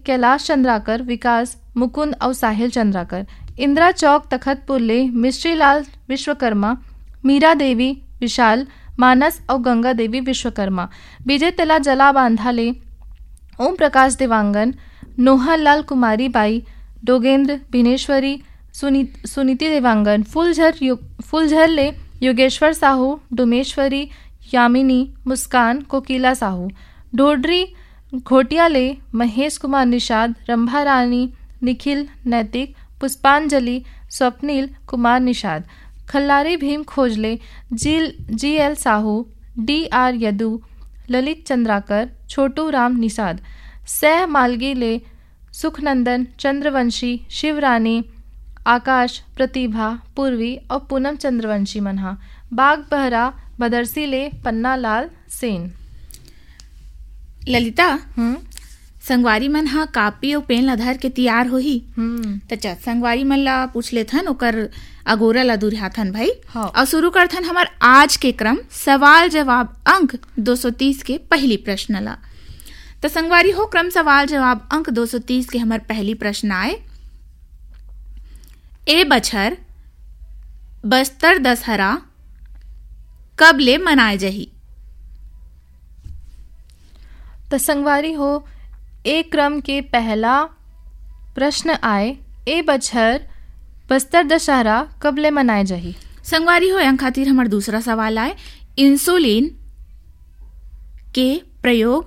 कैलाश चंद्राकर, विकास, मुकुंद और साहिल चंद्राकर। इंदिरा चौक तखतपुर ले मिस्ट्री लाल विश्वकर्मा, मीरा देवी विशाल, मानस और गंगा देवी विश्वकर्मा। विजय तला जला बांधा ले ओम प्रकाश देवांगन, नोहर लाल कुमारी बाई, डोगेंद्र भिनेश्वरी, सुनीति देवांगन। फुलझर ले योगेश्वर साहू, डुमेश्वरी, यामिनी, मुस्कान, कोकिला साहू। ढोडरी घोटिया ले महेश कुमार निषाद, रंभा रानी, निखिल, नैतिक, पुष्पांजलि, स्वप्निल कुमार निषाद। खल्लारी भीम खोजले G L Sahu, D R Yadu, Lalit Chandrakar, Chhotu Ram Nishad. सह मालगी ले सुखनंदन, चंद्रवंशी, शिवरानी, आकाश, प्रतिभा, पूर्वी और पूनम चंद्रवंशी मनहा। बाग बहरा बदरसी ले पन्ना लाल सेन। ललिता, संगवारी मन हा कापी और पेन ला धर के तैयार होही। तो चल संगवारी मन ला पूछ लेथन, ओकर अगोरा ला दुरिहाथन भाई। और शुरू करथन हमार आज के क्रम सवाल जवाब अंक 230 के पहली प्रश्न ला। तो संगवारी हो क्रम सवाल जवाब अंक 230 के हमार पहली प्रश्न आए। ए बछर बस्तर दशहरा कब ले मनाए जही? तो संगवारी हो एक क्रम के पहला प्रश्न आए, ए बछर बस्तर दशहरा कब ले मनाए जही? संगवारी हो अंक खातिर हमार दूसरा सवाल आए, इंसुलिन के प्रयोग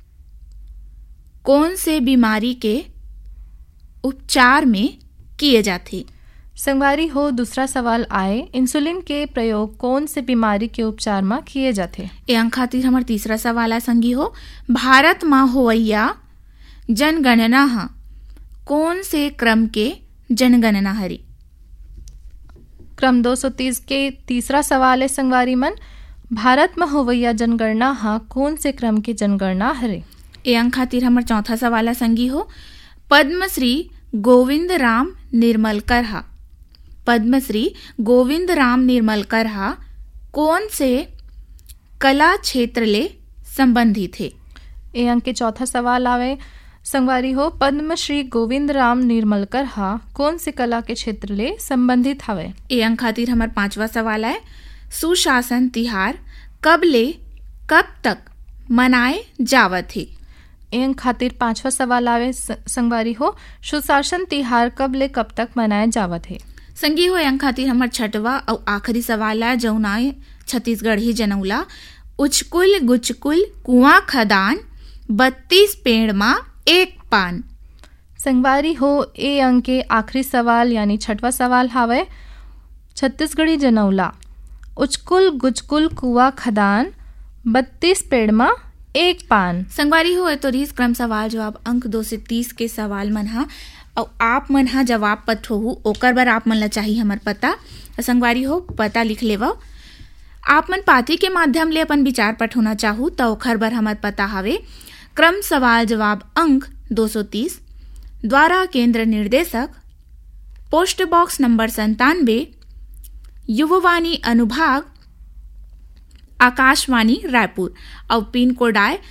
कौन से बीमारी के उपचार में किए जाते? संगवारी हो दूसरा सवाल आए, इंसुलिन के प्रयोग कौन से बीमारी के उपचार में किए जाते? ए अंक खातिर हमार तीसरा सवाल है संगी हो, भारत में होवैया जनगणना हा कौन से क्रम के जनगणना हरी? क्रम 230 के तीसरा सवाल है संगवारी मन, भारत में होवैया जनगणना हा कौन से क्रम के जनगणना हरे? ए अंक खातिर हमार चौथा सवाल है संगी हो, पद्मश्री गोविंद राम निर्मलकर हा, पद्मश्री गोविंद राम निर्मलकर हा कौन से कला क्षेत्र ले संबंधित है? ए अंक के चौथा सवाल आवे संगवारी हो, पद्मश्री गोविंद राम निर्मलकर हा कौन से कला के क्षेत्र ले संबंधित हवे? ए अंक खातिर हमार पांचवा सवाल है, सुशासन तिहार कब ले कब तक मनाए जावत है? ए अंक खातिर पांचवा सवाल आवे संगवारी हो, सुशासन तिहार कब ले कब तक मनाए जावत है? संगी हो अंक खातिर हमार छठवा और आखिरी सवाल है, जौनाए छत्तीसगढ़ी जनौला, उचकुल गुचकुल कुआं खदान 32 पेड़ मा एक पान। संगवारी हो ए अंक के आखिरी सवाल यानी छठवा सवाल हावे, छत्तीसगढ़ी जनौला, उचकुल गुचकुल कुआं खदान 32 पेड़ मा एक पान। संगवारी हो तो रीस क्रम सवाल जवाब अंक 2 से 30 के सवाल मन हा और आप मन हा जवाब पत होहू, ओकर बर आप मन ला चाहिए हमार पता। संगवारी हो पता लिख लेवा। आप मन पाती के माध्यम ले अपन विचार पठोना चाहू तो ओकर बर हमार पता हवे, क्रम सवाल जवाब अंक 230, द्वारा केंद्र निर्देशक, पोस्ट बॉक्स नंबर 97, युववाणी अनुभाग, आकाशवाणी रायपुर और पिन कोड आए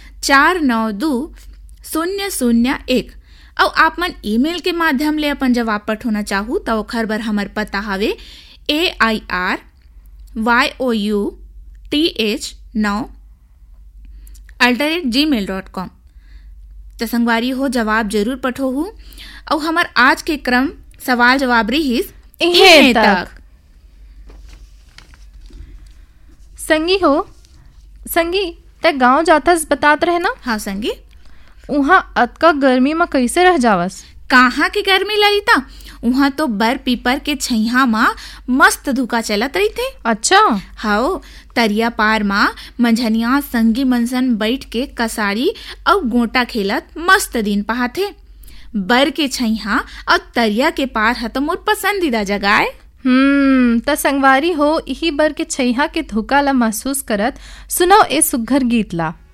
492001। और आप मन ईमेल के माध्यम ले अपन जवाब पठोना चाहू तो ओकर बर हमार पता हवे AIRYOUTH9@gmail.com। तो संगवारी हो जवाब जरूर पठोहू और हमार आज के क्रम सवाल जवाब रहीस इहे तक। संगी ते गांव जाथस बतात रहे ना? हाँ संगी। उहाँ अतका गर्मी में कैसे रह जावस? कहाँ की गर्मी ललिता, उहाँ तो बर पीपर के छैहा माँ मस्त धुका चलत रही थे। अच्छा हाओ, तरिया पार माँ मंझनिया संगी मनसन बैठ के कसारी और गोटा खेलत मस्त दिन पहाथे। बर के छैहा और तरिया के पार है तो मोर पसंदीदा जगह है। त संगवारी हो यही बर के छैहा के धोखा ला महसूस करत सुनाओ ए सुघर गीत ला।